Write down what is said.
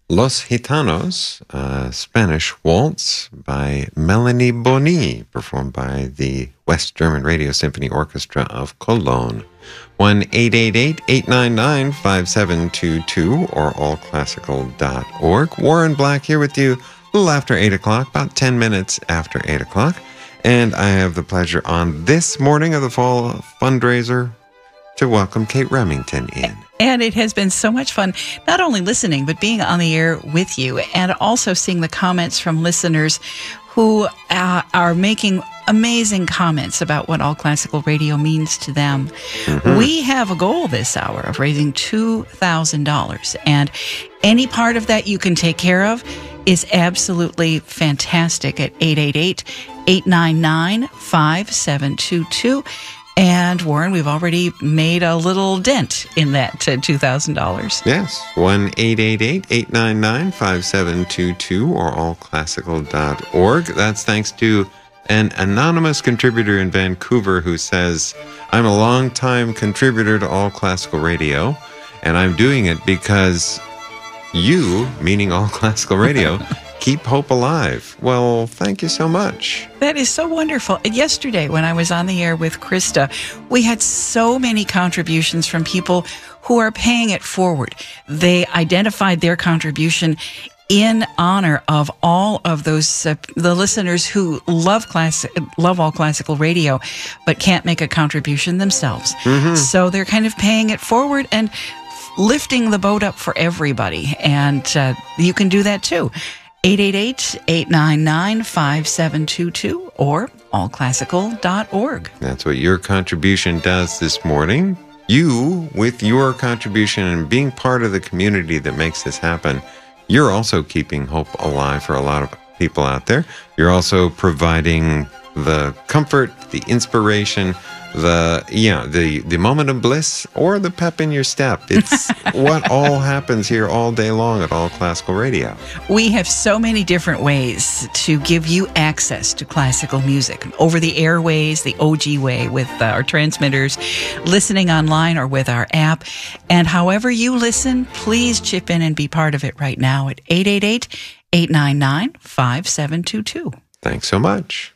Los Gitanos, a Spanish waltz by Melanie Boni, performed by the West German Radio Symphony Orchestra of Cologne. 1-888-899-5722 or allclassical.org. Warren Black here with you a little after 8 o'clock, about 10 minutes after 8 o'clock. And I have the pleasure on this morning of the fall fundraiser to welcome Kate Remington in. And it has been so much fun, not only listening, but being on the air with you, and also seeing the comments from listeners who are making amazing comments about what All Classical Radio means to them. Mm-hmm. We have a goal this hour of raising $2,000, and any part of that you can take care of is absolutely fantastic at 888-899-5722. And, Warren, we've already made a little dent in that $2,000. Yes, 1-888-899-5722 or allclassical.org. That's thanks to an anonymous contributor in Vancouver who says, I'm a long-time contributor to All Classical Radio, and I'm doing it because you, meaning All Classical Radio, keep hope alive. Well, thank you so much. That is so wonderful. And yesterday, when I was on the air with Krista, we had so many contributions from people who are paying it forward. They identified their contribution in honor of all of those the listeners who love All Classical Radio, but can't make a contribution themselves. Mm-hmm. So they're kind of paying it forward and lifting the boat up for everybody. And you can do that too. 888-899-5722 or allclassical.org. That's what your contribution does this morning. You, with your contribution and being part of the community that makes this happen, you're also keeping hope alive for a lot of people out there. You're also providing the comfort, the inspiration, the moment of bliss, or the pep in your step. It's what all happens here all day long at All Classical Radio. We have so many different ways to give you access to classical music. Over the airways, the OG way, with our transmitters, listening online, or with our app. And however you listen, please chip in and be part of it right now at 888-899-5722. Thanks so much.